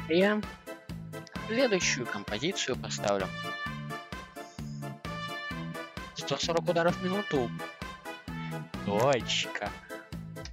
Я следующую композицию поставлю. 140 ударов в минуту. Точка.